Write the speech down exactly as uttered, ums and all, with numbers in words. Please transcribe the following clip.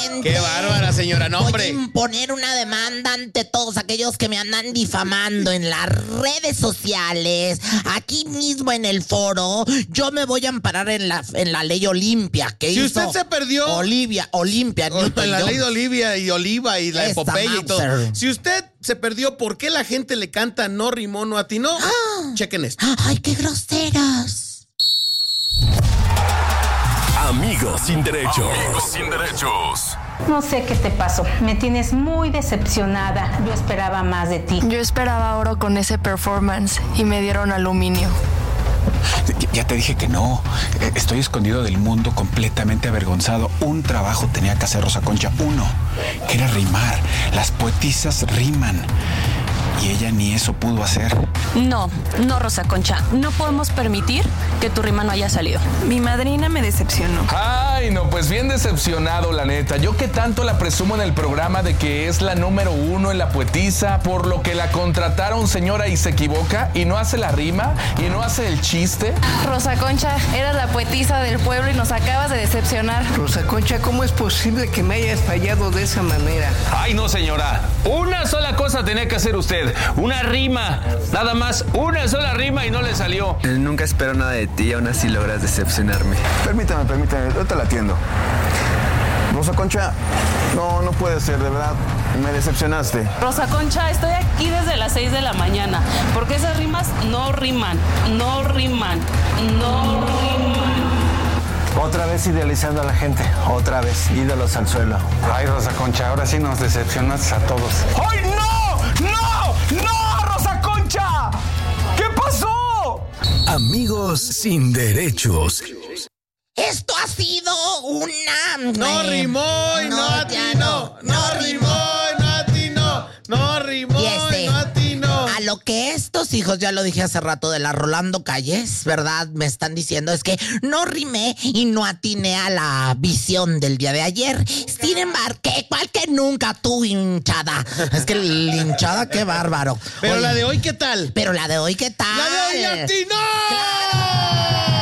Exactamente. Qué bárbara, señora, no, hombre. Voy a imponer una demanda ante todos aquellos que me andan difamando en las redes sociales, aquí mismo en el foro. Yo me voy a amparar en la, en la ley Olimpia que Si hizo usted se perdió... Olivia, Olimpia, Newton En la John. ley de Olivia y Oliva y la Esta epopeya y todo. Mauser. Si usted se perdió por qué la gente le canta no rimó, no atinó, Ah. chequen esto. Ay, qué groseros. Amigos sin derechos. Amigos sin derechos. No sé qué te pasó. Me tienes muy decepcionada. Yo esperaba más de ti. Yo esperaba oro con ese performance y me dieron aluminio. Ya te dije que no. Estoy escondido del mundo, completamente avergonzado. Un trabajo tenía que hacer Rosa Concha. Uno, que era rimar. Las poetisas riman. Y ella ni eso pudo hacer. No, no, Rosa Concha. No podemos permitir que tu rima no haya salido. Mi madrina me decepcionó. Ay, no, pues bien decepcionado, la neta. Yo que tanto la presumo en el programa de que es la número uno en la poetisa, por lo que la contrataron, señora, y se equivoca, y no hace la rima, y no hace el chiste. Rosa Concha, eras la poetisa del pueblo y nos acabas de decepcionar. Rosa Concha, ¿cómo es posible que me hayas fallado de esa manera? Ay, no, señora. Una sola cosa tenía que hacer usted. Una rima. Nada más, una sola rima y no le salió. Nunca espero nada de ti y aún así logras decepcionarme. Permítame, permítame. Ahorita la atiendo. Rosa Concha, no, no puede ser, de verdad. Me decepcionaste. Rosa Concha, estoy aquí desde las seis de la mañana. Porque esas rimas no riman. No riman. No riman. Otra vez idealizando a la gente. Otra vez, ídolos al suelo. Ay, Rosa Concha, ahora sí nos decepcionaste a todos. ¡Ay, no! ¡No! ¡No, Rosa Concha! ¿Qué pasó? Amigos sin derechos. Esto ha sido una... No eh, rimó y no, no, ya atinó. no, No no rimó y no atinó. No rimó Y y, este, no atinó. A lo que estos hijos, ya lo dije hace rato, de la Rolando Calles, ¿verdad? Me están diciendo es que no rimé y no atiné a la visión del día de ayer. Sin embargo, que igual que nunca tú, hinchada. Es que la hinchada, qué bárbaro. Pero Oye, la de hoy, ¿qué tal? Pero la de hoy, ¿qué tal? ¡La de hoy atinó! ¡Claro!